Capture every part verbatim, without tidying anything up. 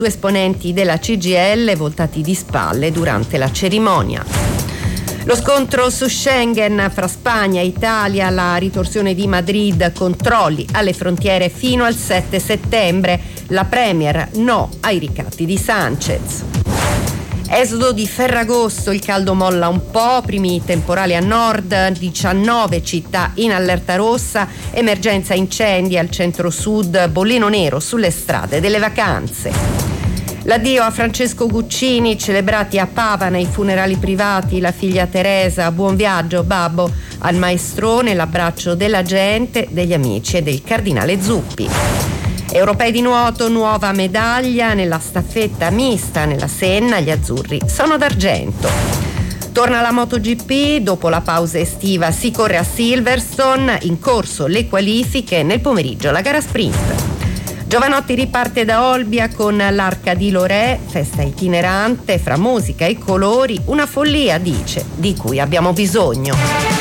Due esponenti della C G I L voltati di spalle durante la cerimonia. Lo scontro su Schengen fra Spagna e Italia, la ritorsione di Madrid, controlli alle frontiere fino al sette settembre. La Premier no ai ricatti di Sanchez. Esodo di Ferragosto, il caldo molla un po', primi temporali a nord, diciannove città in allerta rossa, emergenza incendi al centro-sud, bollino nero sulle strade delle vacanze. L'addio a Francesco Guccini, celebrati a Pavana i funerali privati, la figlia Teresa, buon viaggio babbo, al maestrone l'abbraccio della gente, degli amici e del cardinale Zuppi. Europei di nuoto, nuova medaglia nella staffetta mista nella Senna, gli azzurri sono d'argento. Torna la MotoGP, dopo la pausa estiva si corre a Silverstone, in corso le qualifiche, nel pomeriggio la gara sprint. Giovanotti riparte da Olbia con l'Arca di Lorè, festa itinerante fra musica e colori, una follia, dice, di cui abbiamo bisogno.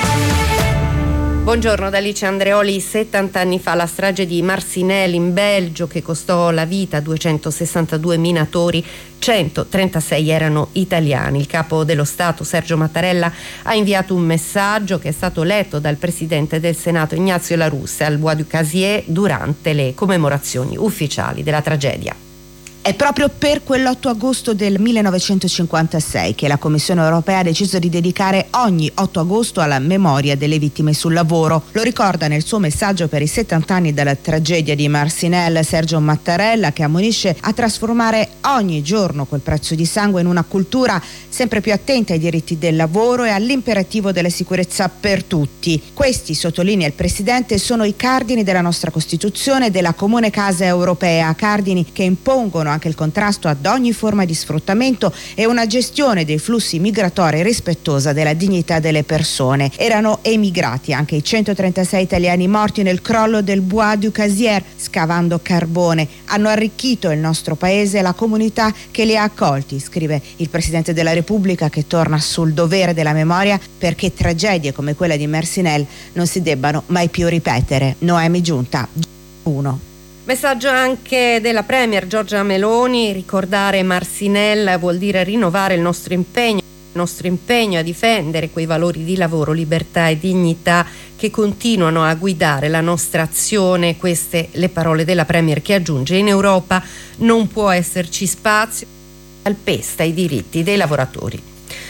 Buongiorno da Alice Andreoli. settanta anni fa la strage di Marcinelle in Belgio, che costò la vita a duecentosessantadue minatori, centotrentasei erano italiani. Il capo dello Stato Sergio Mattarella ha inviato un messaggio che è stato letto dal presidente del Senato Ignazio La Russa al Bois du Casier durante le commemorazioni ufficiali della tragedia. È proprio per quell'otto agosto del millenovecentocinquantasei che la Commissione europea ha deciso di dedicare ogni otto agosto alla memoria delle vittime sul lavoro. Lo ricorda nel suo messaggio per i settanta anni dalla tragedia di Marcinelle Sergio Mattarella, che ammonisce a trasformare ogni giorno quel prezzo di sangue in una cultura sempre più attenta ai diritti del lavoro e all'imperativo della sicurezza per tutti. Questi, sottolinea il Presidente, sono i cardini della nostra Costituzione e della comune casa europea, cardini che impongono anche il contrasto ad ogni forma di sfruttamento e una gestione dei flussi migratori rispettosa della dignità delle persone. Erano emigrati anche i centotrentasei italiani morti nel crollo del Bois du Casier scavando carbone. Hanno arricchito il nostro paese e la comunità che li ha accolti, scrive il Presidente della Repubblica, che torna sul dovere della memoria perché tragedie come quella di Marcinelle non si debbano mai più ripetere. Noemi Giunta, uno. Messaggio anche della Premier Giorgia Meloni: ricordare Marcinelle vuol dire rinnovare il nostro impegno, il nostro impegno a difendere quei valori di lavoro, libertà e dignità che continuano a guidare la nostra azione. Queste le parole della Premier, che aggiunge: in Europa non può esserci spazio, calpesta i diritti dei lavoratori.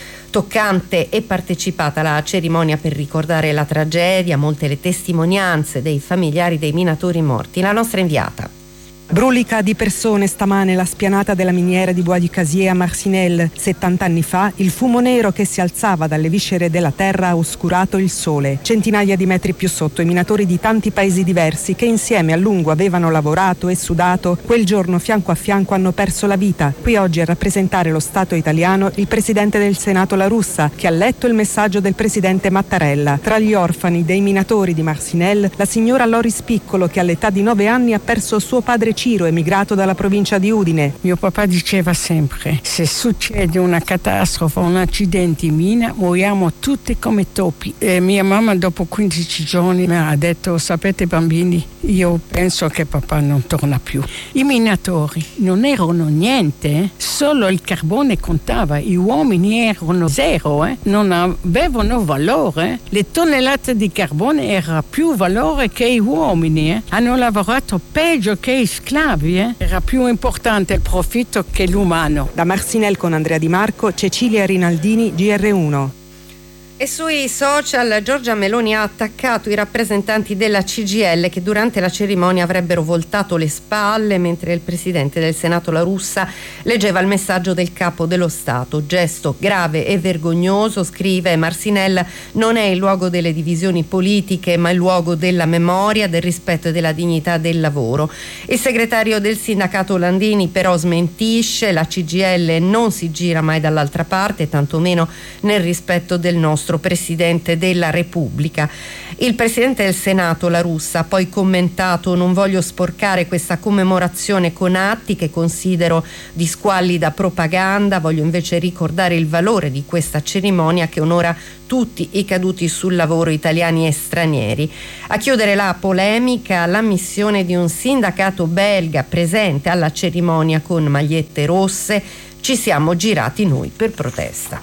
Toccante e partecipata la cerimonia per ricordare la tragedia, molte le testimonianze dei familiari dei minatori morti. La nostra inviata. Brulica di persone stamane la spianata della miniera di Bois du Casier a Marcinelle. settanta anni fa il fumo nero che si alzava dalle viscere della terra ha oscurato il sole. Centinaia di metri più sotto i minatori di tanti paesi diversi che insieme a lungo avevano lavorato e sudato, quel giorno fianco a fianco hanno perso la vita. Qui oggi a rappresentare lo Stato italiano il Presidente del Senato La Russa, che ha letto il messaggio del Presidente Mattarella. Tra gli orfani dei minatori di Marcinelle, la signora Loris Piccolo, che all'età di nove anni ha perso suo padre Ciro, emigrato dalla provincia di Udine. Mio papà diceva sempre: se succede una catastrofe, un accidente in mina, moriamo tutti come topi. E mia mamma dopo quindici giorni mi ha detto: sapete bambini, io penso che papà non torna più. I minatori non erano niente, eh? Solo il carbone contava, gli uomini erano zero, eh? Non avevano valore. Le tonnellate di carbone erano più valore che gli uomini, eh? Hanno lavorato peggio che i schiavi. Eh? Era più importante il profitto che l'umano. Da Marcinelle con Andrea Di Marco, Cecilia Rinaldini, G R uno. E sui social Giorgia Meloni ha attaccato i rappresentanti della C G I L che durante la cerimonia avrebbero voltato le spalle mentre il Presidente del Senato La Russa leggeva il messaggio del Capo dello Stato. Gesto grave e vergognoso, scrive: Marcinelle non è il luogo delle divisioni politiche, ma il luogo della memoria, del rispetto e della dignità del lavoro. Il segretario del sindacato Landini però smentisce: la C G I L non si gira mai dall'altra parte, tantomeno nel rispetto del nostro nostro Presidente della Repubblica. Il Presidente del Senato, La Russa, ha poi commentato: non voglio sporcare questa commemorazione con atti che considero di squallida propaganda, voglio invece ricordare il valore di questa cerimonia che onora tutti i caduti sul lavoro italiani e stranieri. A chiudere la polemica, l'ammissione di un sindacato belga presente alla cerimonia con magliette rosse: ci siamo girati noi per protesta.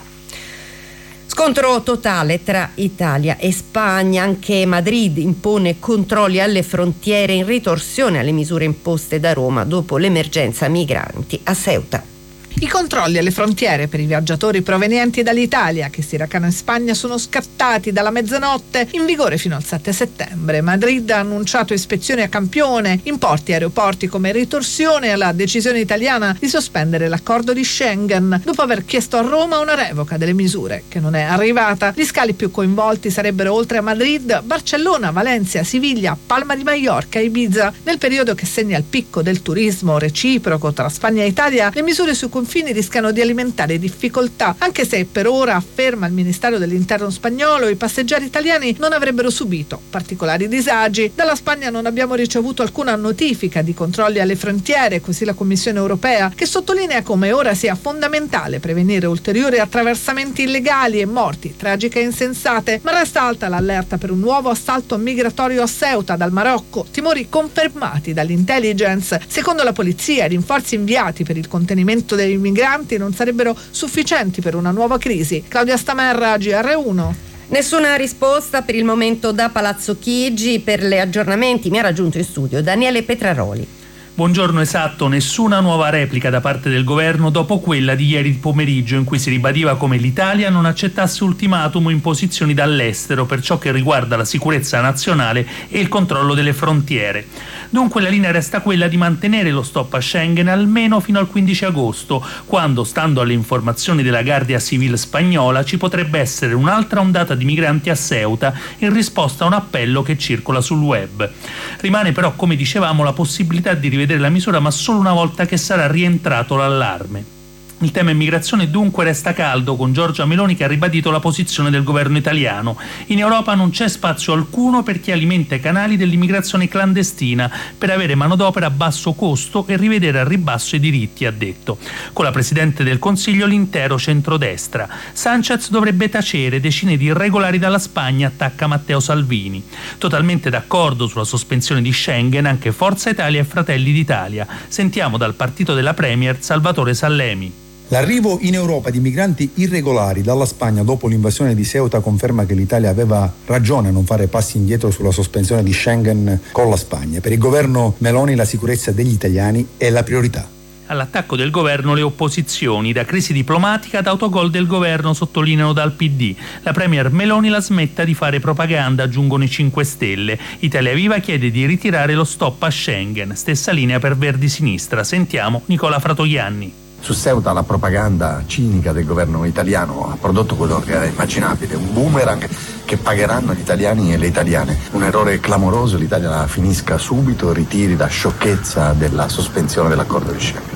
Scontro totale tra Italia e Spagna. Anche Madrid impone controlli alle frontiere in ritorsione alle misure imposte da Roma dopo l'emergenza migranti a Ceuta. I controlli alle frontiere per i viaggiatori provenienti dall'Italia che si recano in Spagna sono scattati dalla mezzanotte, in vigore fino al sette settembre. Madrid ha annunciato ispezioni a campione in porti e aeroporti come ritorsione alla decisione italiana di sospendere l'accordo di Schengen, dopo aver chiesto a Roma una revoca delle misure, che non è arrivata. Gli scali più coinvolti sarebbero, oltre a Madrid, Barcellona, Valencia, Siviglia, Palma di Maiorca e Ibiza. Nel periodo che segna il picco del turismo reciproco tra Spagna e Italia, le misure su confini rischiano di alimentare difficoltà, anche se per ora, afferma il Ministero dell'Interno spagnolo, i passeggeri italiani non avrebbero subito particolari disagi. Dalla Spagna non abbiamo ricevuto alcuna notifica di controlli alle frontiere, così la Commissione europea, che sottolinea come ora sia fondamentale prevenire ulteriori attraversamenti illegali e morti tragiche e insensate, ma resta alta l'allerta per un nuovo assalto migratorio a Ceuta dal Marocco, timori confermati dall'intelligence. Secondo la polizia, i rinforzi inviati per il contenimento dei migranti non sarebbero sufficienti per una nuova crisi. Claudia Stamerra, G R uno. Nessuna risposta per il momento da Palazzo Chigi. Per gli aggiornamenti mi ha raggiunto in studio Daniele Petraroli. Buongiorno, esatto, nessuna nuova replica da parte del governo dopo quella di ieri pomeriggio, in cui si ribadiva come l'Italia non accettasse ultimatum o imposizioni dall'estero per ciò che riguarda la sicurezza nazionale e il controllo delle frontiere. Dunque la linea resta quella di mantenere lo stop a Schengen almeno fino al quindici agosto, quando, stando alle informazioni della Guardia Civil spagnola, ci potrebbe essere un'altra ondata di migranti a Ceuta in risposta a un appello che circola sul web. Rimane però, come dicevamo, la possibilità di rivedere la misura, ma solo una volta che sarà rientrato l'allarme. Il tema immigrazione dunque resta caldo, con Giorgia Meloni che ha ribadito la posizione del governo italiano. In Europa non c'è spazio alcuno per chi alimenta i canali dell'immigrazione clandestina per avere manodopera a basso costo e rivedere al ribasso i diritti, ha detto. Con la Presidente del Consiglio l'intero centrodestra. Sanchez dovrebbe tacere, decine di irregolari dalla Spagna, attacca Matteo Salvini. Totalmente d'accordo sulla sospensione di Schengen anche Forza Italia e Fratelli d'Italia. Sentiamo dal partito della Premier Salvatore Sallemi. L'arrivo in Europa di migranti irregolari dalla Spagna dopo l'invasione di Ceuta conferma che l'Italia aveva ragione a non fare passi indietro sulla sospensione di Schengen con la Spagna. Per il governo Meloni la sicurezza degli italiani è la priorità. All'attacco del governo le opposizioni, da crisi diplomatica ad autogol del governo, sottolineano dal P D. La premier Meloni la smetta di fare propaganda, aggiungono i cinque Stelle. Italia Viva chiede di ritirare lo stop a Schengen. Stessa linea per Verdi Sinistra. Sentiamo Nicola Fratoianni. Su Ceuta la propaganda cinica del governo italiano ha prodotto quello che era immaginabile, un boomerang che pagheranno gli italiani e le italiane. Un errore clamoroso, l'Italia la finisca subito, ritiri la sciocchezza della sospensione dell'accordo di Schengen.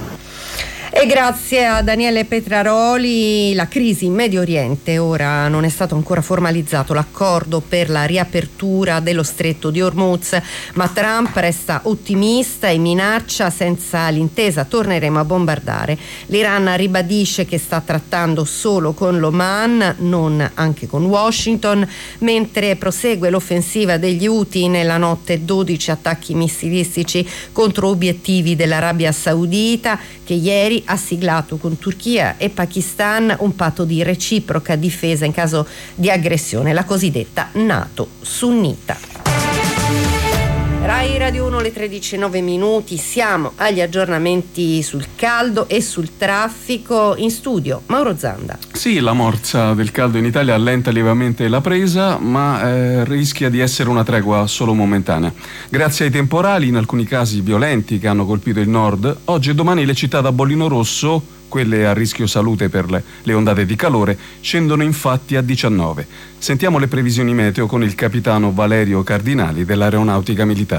E grazie a Daniele Petraroli, la crisi in Medio Oriente. Ora non è stato ancora formalizzato l'accordo per la riapertura dello stretto di Hormuz, ma Trump resta ottimista e minaccia: senza l'intesa torneremo a bombardare. L'Iran ribadisce che sta trattando solo con l'Oman, non anche con Washington, mentre prosegue l'offensiva degli Houthi. Nella notte dodici attacchi missilistici contro obiettivi dell'Arabia Saudita, che ieri ha siglato con Turchia e Pakistan un patto di reciproca difesa in caso di aggressione, la cosiddetta NATO sunnita. Rai Radio uno, le tredici e nove minuti, siamo agli aggiornamenti sul caldo e sul traffico. In studio Mauro Zanda. Sì, la morsa del caldo in Italia allenta lievemente la presa, ma eh, rischia di essere una tregua solo momentanea. Grazie ai temporali, in alcuni casi violenti, che hanno colpito il nord, oggi e domani le città da bollino rosso, quelle a rischio salute per le, le ondate di calore, scendono infatti a diciannove. Sentiamo le previsioni meteo con il capitano Valerio Cardinali dell'Aeronautica Militare.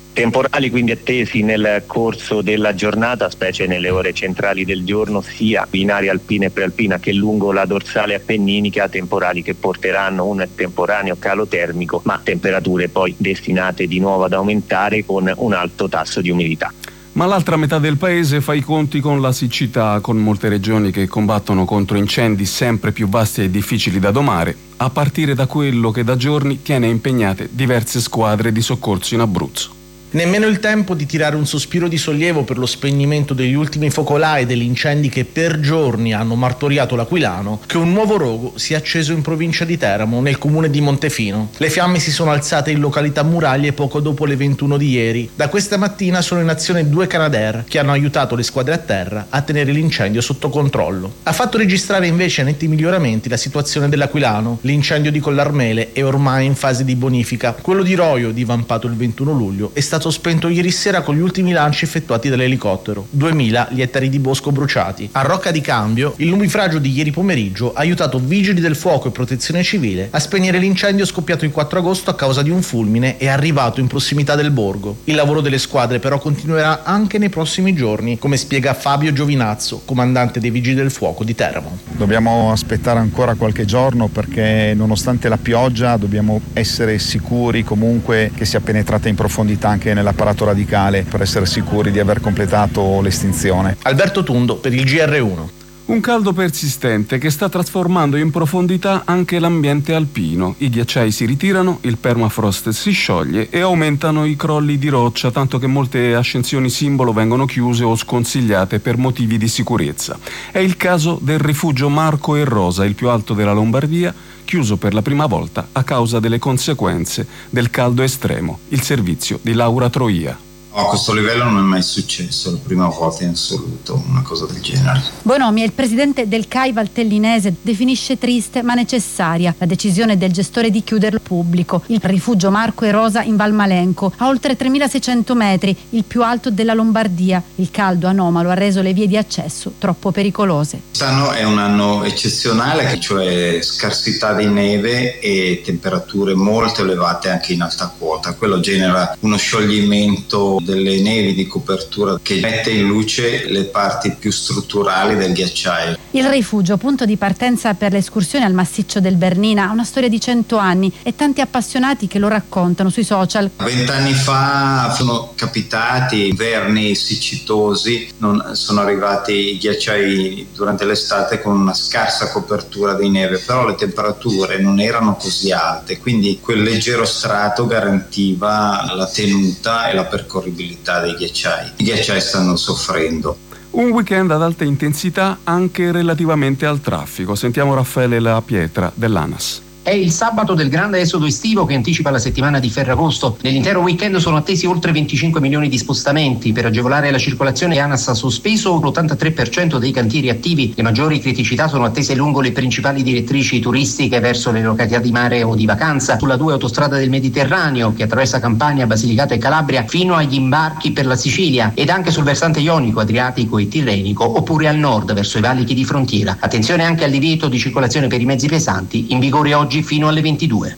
Temporali quindi attesi nel corso della giornata, specie nelle ore centrali del giorno, sia in area alpina e prealpina che lungo la dorsale appenninica, temporali che porteranno un temporaneo calo termico, ma temperature poi destinate di nuovo ad aumentare con un alto tasso di umidità. Ma l'altra metà del paese fa i conti con la siccità, con molte regioni che combattono contro incendi sempre più vasti e difficili da domare, a partire da quello che da giorni tiene impegnate diverse squadre di soccorso in Abruzzo. Nemmeno il tempo di tirare un sospiro di sollievo per lo spegnimento degli ultimi focolai degli incendi che per giorni hanno martoriato l'Aquilano, che un nuovo rogo si è acceso in provincia di Teramo, nel comune di Montefino. Le fiamme si sono alzate in località Muraglie poco dopo le ventuno di ieri. Da questa mattina sono in azione due Canadair che hanno aiutato le squadre a terra a tenere l'incendio sotto controllo. Ha fatto registrare invece netti miglioramenti la situazione dell'Aquilano. L'incendio di Collarmele è ormai in fase di bonifica. Quello di Roio, divampato il ventuno luglio, è stato spento ieri sera con gli ultimi lanci effettuati dall'elicottero. duemila gli ettari di bosco bruciati. A Rocca di Cambio, il nubifragio di ieri pomeriggio ha aiutato vigili del fuoco e protezione civile a spegnere l'incendio scoppiato il quattro agosto a causa di un fulmine e arrivato in prossimità del borgo. Il lavoro delle squadre però continuerà anche nei prossimi giorni, come spiega Fabio Giovinazzo, comandante dei vigili del fuoco di Teramo. Dobbiamo aspettare ancora qualche giorno perché nonostante la pioggia dobbiamo essere sicuri comunque che sia penetrata in profondità anche nell'apparato radicale per essere sicuri di aver completato l'estinzione. Alberto Tundo per il G R uno. Un caldo persistente che sta trasformando in profondità anche l'ambiente alpino. I ghiacciai si ritirano, il permafrost si scioglie e aumentano i crolli di roccia, tanto che molte ascensioni simbolo vengono chiuse o sconsigliate per motivi di sicurezza. È il caso del rifugio Marco e Rosa, il più alto della Lombardia, chiuso per la prima volta a causa delle conseguenze del caldo estremo. Il servizio di Laura Troia. A questo livello non è mai successo, la prima volta in assoluto una cosa del genere. Bonomi, il presidente del C A I valtellinese, definisce triste ma necessaria la decisione del gestore di chiuderlo pubblico. Il rifugio Marco e Rosa in Valmalenco, a oltre tremilaseicento metri, il più alto della Lombardia. Il caldo anomalo ha reso le vie di accesso troppo pericolose. Quest'anno è un anno eccezionale, cioè scarsità di neve e temperature molto elevate anche in alta quota. Quello genera uno scioglimento delle nevi di copertura che mette in luce le parti più strutturali del ghiacciaio. Il rifugio, punto di partenza per le escursioni al massiccio del Bernina, ha una storia di cento anni e tanti appassionati che lo raccontano sui social. Vent'anni fa sono capitati inverni siccitosi, non sono arrivati i ghiacciai durante l'estate con una scarsa copertura di neve, però le temperature non erano così alte, quindi quel leggero strato garantiva la tenuta e la percorribilità dei ghiacciai. I ghiacciai stanno soffrendo. Un weekend ad alta intensità anche relativamente al traffico. Sentiamo Raffaele La Pietra dell'ANAS. È il sabato del grande esodo estivo che anticipa la settimana di Ferragosto. Nell'intero weekend sono attesi oltre venticinque milioni di spostamenti. Per agevolare la circolazione ANAS ha sospeso l'ottantatré per cento dei cantieri attivi. Le maggiori criticità sono attese lungo le principali direttrici turistiche verso le località di mare o di vacanza, sulla due autostrada del Mediterraneo che attraversa Campania, Basilicata e Calabria fino agli imbarchi per la Sicilia, ed anche sul versante ionico, adriatico e tirrenico, oppure al nord verso i valichi di frontiera. Attenzione anche al divieto di circolazione per i mezzi pesanti, in vigore oggi fino alle ventidue.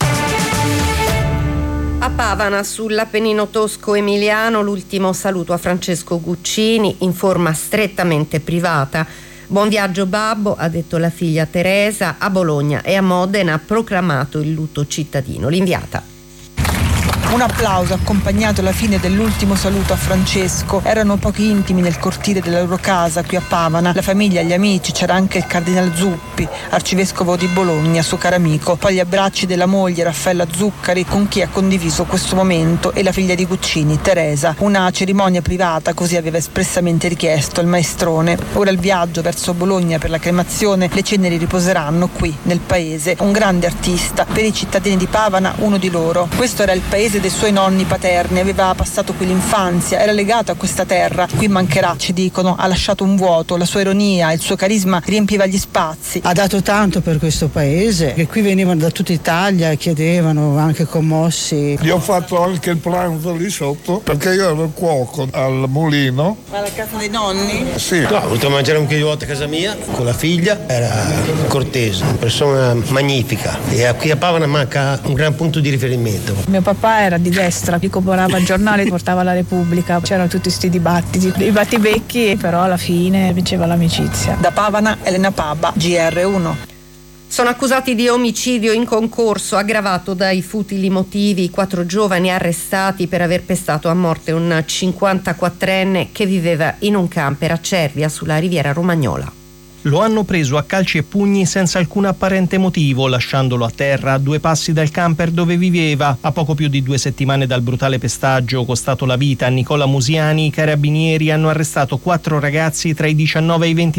A Pavana, sull'Appennino tosco-emiliano, l'ultimo saluto a Francesco Guccini in forma strettamente privata. Buon viaggio babbo, ha detto la figlia Teresa. A Bologna e a Modena ha proclamato il lutto cittadino. L'inviata. Un applauso accompagnato alla fine dell'ultimo saluto a Francesco. Erano pochi intimi nel cortile della loro casa qui a Pavana. La famiglia, gli amici, c'era anche il cardinal Zuppi, arcivescovo di Bologna, suo caro amico. Poi gli abbracci della moglie Raffaella Zuccari, con chi ha condiviso questo momento, e la figlia di Guccini, Teresa. Una cerimonia privata, così aveva espressamente richiesto il maestrone. Ora il viaggio verso Bologna per la cremazione. Le ceneri riposeranno qui, nel paese. Un grande artista, per i cittadini di Pavana uno di loro. Questo era il paese dei suoi nonni paterni, aveva passato qui l'infanzia, era legato a questa terra. Qui mancherà, ci dicono, ha lasciato un vuoto, la sua ironia, il suo carisma riempiva gli spazi. Ha dato tanto per questo paese, che qui venivano da tutta Italia e chiedevano, anche commossi. Gli ho fatto anche il pranzo lì sotto, perché io ero cuoco al mulino. Alla casa dei nonni? Sì. No, ho voluto mangiare un chilo di volte a casa mia con la figlia, era cortese, una persona magnifica, e qui a Pavana manca un gran punto di riferimento. Mio papà era era di destra, chi comporava il giornale portava la Repubblica, c'erano tutti questi dibattiti, i battibecchi, però alla fine vinceva l'amicizia. Da Pavana, Elena Pabba, G R uno. Sono accusati di omicidio in concorso aggravato dai futili motivi quattro giovani arrestati per aver pestato a morte un cinquantaquattrenne che viveva in un camper a Cervia sulla riviera romagnola. Lo hanno preso a calci e pugni senza alcun apparente motivo, lasciandolo a terra a due passi dal camper dove viveva. A poco più di due settimane dal brutale pestaggio costato la vita a Nicola Musiani, i carabinieri hanno arrestato quattro ragazzi tra i diciannove e i venti